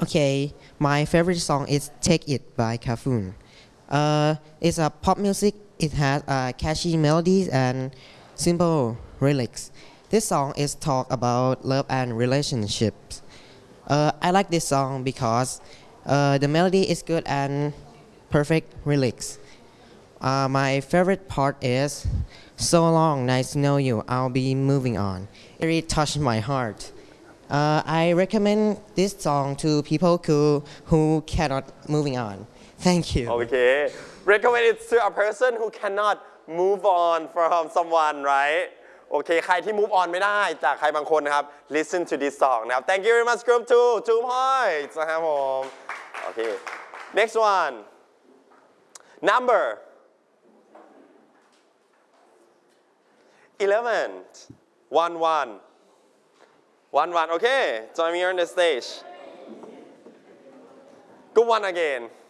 Okay, my favorite song is Take It by Kafun. It's a pop music. It has catchy melodies and simple lyrics. This song is talk about love and relationships. I like this song because the melody is good and perfect lyrics. My favorite part is so long, nice to know you. I'll be moving on. It really touched my heart. I recommend this song to people who cannot moving on. Thank you. Okay. Recommend it to a person who cannot move on from someone, right? โอเคใครที่ move on ไม่ได้จากใครบางคนนะครับ listen to this song นะครับ Thank you very much group 2 points นะครับผมโอเค next one number 11 1 1 okay join me on the stage good one again